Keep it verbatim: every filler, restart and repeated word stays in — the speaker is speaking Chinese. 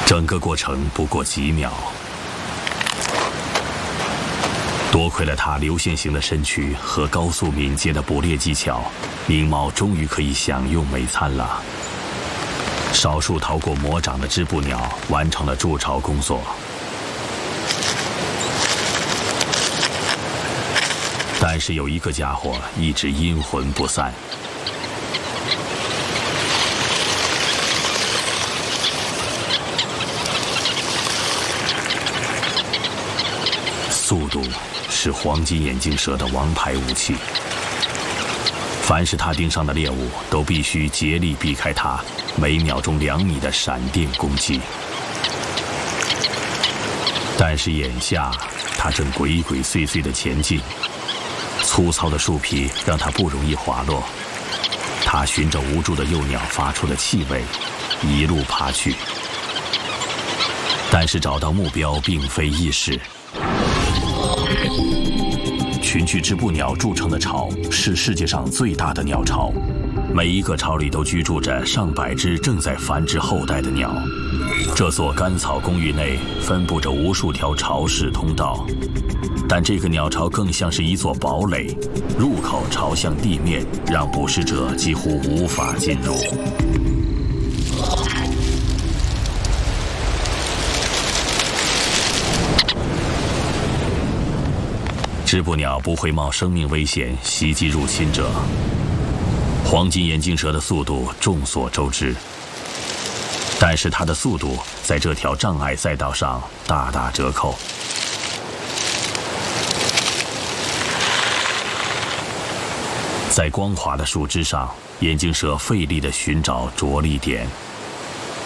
整个过程不过几秒。多亏了他流线型的身躯和高速敏捷的捕猎技巧，宁猫终于可以享用美餐了。少数逃过魔掌的织布鸟完成了筑巢工作，但是有一个家伙一直阴魂不散。速度是黄金眼镜蛇的王牌武器，凡是它盯上的猎物都必须竭力避开它每秒钟两米的闪电攻击。但是眼下它正鬼鬼祟祟地前进，粗糙的树皮让它不容易滑落。它循着无助的幼鸟发出的气味一路爬去，但是找到目标并非易事。群居织布鸟筑成的巢是世界上最大的鸟巢，每一个巢里都居住着上百只正在繁殖后代的鸟。这座干草公寓内分布着无数条巢式通道，但这个鸟巢更像是一座堡垒，入口朝向地面，让捕食者几乎无法进入。织布鸟不会冒生命危险袭击入侵者。黄金眼镜蛇的速度众所周知，但是它的速度在这条障碍赛道上大打折扣。在光滑的树枝上，眼镜蛇费力地寻找着力点。